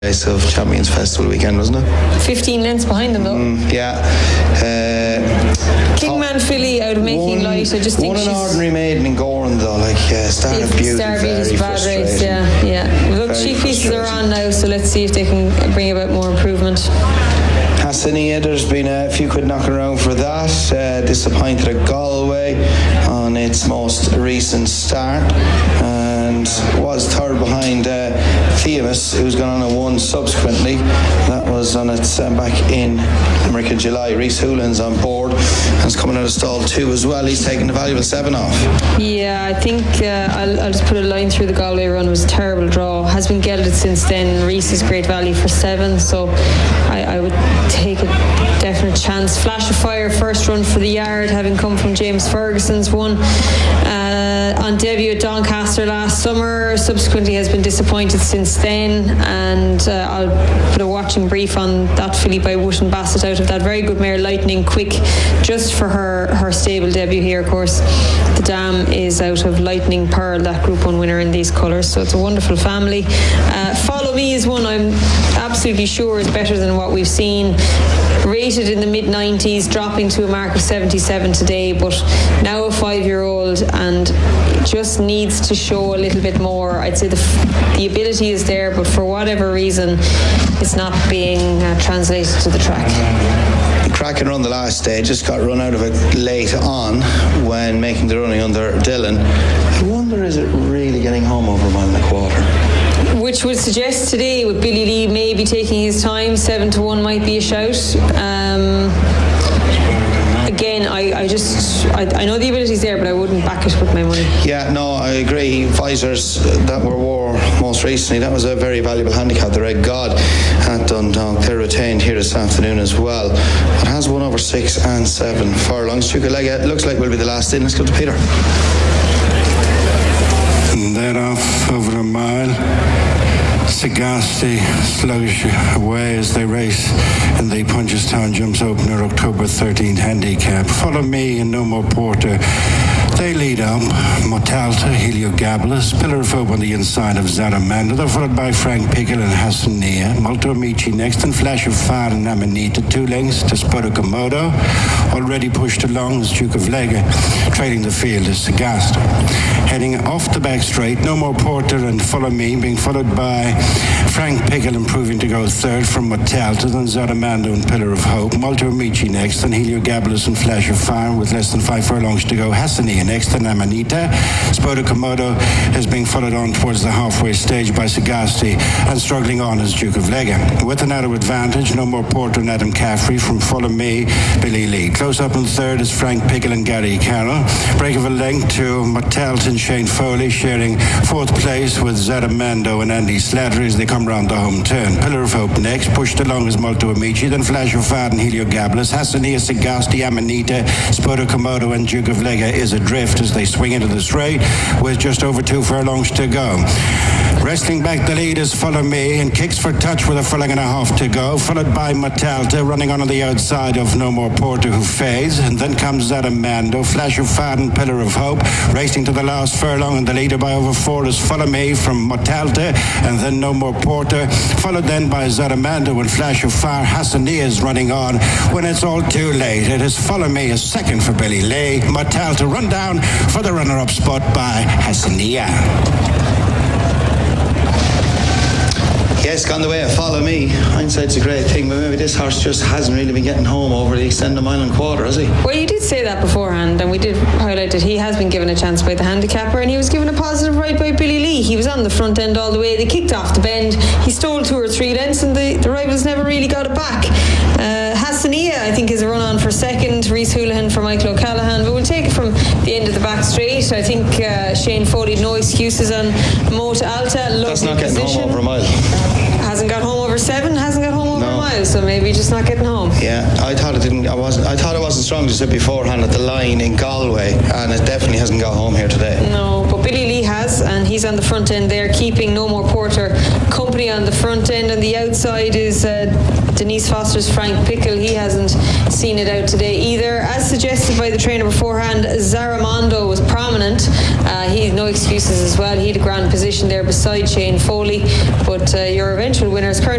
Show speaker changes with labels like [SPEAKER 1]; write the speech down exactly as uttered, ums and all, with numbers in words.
[SPEAKER 1] Race of Champions Festival weekend, wasn't it?
[SPEAKER 2] fifteen lengths behind them though.
[SPEAKER 1] Mm, yeah. Uh,
[SPEAKER 2] Kingman filly out of Making
[SPEAKER 1] one,
[SPEAKER 2] Light. I just think
[SPEAKER 1] won an
[SPEAKER 2] she's
[SPEAKER 1] ordinary maiden in Goran though. Like yeah, Star of Beauty.
[SPEAKER 2] Star Beauty is
[SPEAKER 1] very
[SPEAKER 2] a bad race.
[SPEAKER 1] frustrating.
[SPEAKER 2] Yeah, yeah. Look,
[SPEAKER 1] Very
[SPEAKER 2] cheap pieces are
[SPEAKER 1] frustrating.
[SPEAKER 2] on now, so let's see if they can bring about more improvement.
[SPEAKER 1] Hassania, there's been a few quid knocking around for that. Uh, disappointed at Galway on its most recent start, and was third behind uh, Themis, who's gone on a one subsequently. That was on its uh, back in Limerick in July. Reece Hoolan's on board and is coming out of stall two as well. He's taking a valuable seven off.
[SPEAKER 2] Yeah, I think uh, I'll, I'll just put a line through the Galway run. It was a terrible draw. Has been gelded since then. Reece is great value for seven, so I, I would take a definite chance. Flash of Fire, first run for the yard, having come from James Ferguson's one uh, on debut at Doncaster last summer. Subsequently has been disappointed since then, and uh, I'll put a watching brief on that filly by Wooten Bassett out of that very good mare Lightning Quick, just for her her stable debut here. Of course, the dam is out of Lightning Pearl, that Group one winner in these colours, so it's a wonderful family. uh, Follow Me is one I'm absolutely sure is better than what we've seen. Rated in the mid nineties, dropping to a mark of seventy-seven today, but now a five-year-old and just needs to show a little bit more. I'd say the, the ability is there, but for whatever reason it's not being uh, translated to the track.
[SPEAKER 1] Cracking run the last stage, just got run out of it late on when making the running under Dillon. I wonder, is it really getting home over a mile and a quarter?
[SPEAKER 2] Which would suggest today, with Billy Lee maybe taking his time, seven to one might be a shout. Um, again, I, I just I, I know the ability's there, but I wouldn't back it with my money.
[SPEAKER 1] Yeah, no, I agree. Visors that were wore most recently, that was a very valuable handicap. The Red God at Dundalk, they're retained here this afternoon as well. It has one over six and seven furlongs. Chukalega looks like we'll be the last in. Let's go to Peter.
[SPEAKER 3] And then off over a mile. Sagasti sluggish away as they race in the Punchestown Jumps Opener October thirteenth handicap. Follow Me and No More Porter. They lead up. Motalta, Heliogabalus, Pillar of Hope on the inside of Zaramanda. They're followed by Frank Pickle and Hassania. Molto Amici next, and Flash of Fire and Amanita. Two lengths to Spoto Komodo. Already pushed along is Duke of Lega. Trailing the field is Sagasta. Heading off the back straight, No More Porter and Follow Me, being followed by Frank Pickle, improving to go third from Motalta, then Zaramanda and Pillar of Hope. Molto Amici next, and Heliogabalus and Flash of Fire with less than five furlongs to go. Hassania next, and Amanita. Spoto Komodo is being followed on towards the halfway stage by Sagasti, and struggling on is Duke of Lega. With an narrow advantage, No More Porter and Adam Caffrey. From Follow Me, Billy Lee. Close up in third is Frank Pickle and Gary Carroll. Break of a length to Motalta and Shane Foley, sharing fourth place with Zaramando and Andy Slattery as they come round the home turn. Pillar of Hope next, pushed along is Molto Amici, then Flash of Fire and Heliogabalus. Hassania, Sagasti, Amanita, Spoto Komodo and Duke of Lega is adrift as they swing into the straight with just over two furlongs to go. Wrestling back the lead is Follow Me and kicks for touch with a furlong and a half to go, followed by Motalta running on, on the outside of No More Porter, who fades, and then comes Zaramando, Flash of Fire and Pillar of Hope racing to the last furlong, and the leader by over four is Follow Me from Motalta, and then No More Porter, followed then by Zaramando and Flash of Fire. Hassania is running on when it's all too late. It is Follow Me, a second for Billy Lee. Motalta run down for the runner-up spot by Hassania.
[SPEAKER 1] Yes, gone the way of Follow Me. Hindsight's a great thing, but maybe this horse just hasn't really been getting home over the extended mile and quarter, has he?
[SPEAKER 2] Well, you did say that beforehand, and we did highlight that he has been given a chance by the handicapper, and he was given a positive ride by Billy Lee. He was on the front end all the way. They kicked off the bend. He stole two or three lengths, and the, the rivals never really got it back. Uh, Hassania, I think, is a run on for second. Reece Houlihan for Michael O'Callaghan, but we'll take it from the end of the back straight. I think uh, Shane Foley, no excuses on Mota Alta.
[SPEAKER 1] That's not getting
[SPEAKER 2] position.
[SPEAKER 1] home over a mile.
[SPEAKER 2] Hasn't got home over seven, hasn't got home over
[SPEAKER 1] No.
[SPEAKER 2] a mile, so maybe just not getting home.
[SPEAKER 1] Yeah, I thought it didn't. I wasn't. I thought it wasn't strong, just said beforehand, at the line in Galway, and it definitely hasn't got home here today.
[SPEAKER 2] No, but Billy Lee has, and he's on the front end there, keeping No More Porter company on the front end, and the outside is uh, Denise Foster's Frank Pickle. He hasn't seen it out today either. As suggested by the trainer beforehand, Zaramando was prominent. Uh, he had no excuses as well. He had a grand position there beside Shane Foley, but uh, your eventual winner is currently